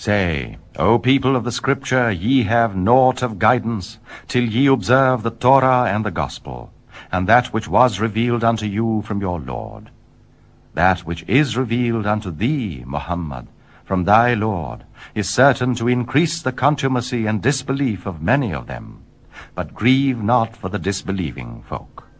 Say, O people of the Scripture, ye have naught of guidance, till ye observe the Torah and the Gospel, and that which was revealed unto you from your Lord. That which is revealed unto thee, Muhammad, from thy Lord, is certain to increase the contumacy and disbelief of many of them. But grieve not for the disbelieving folk.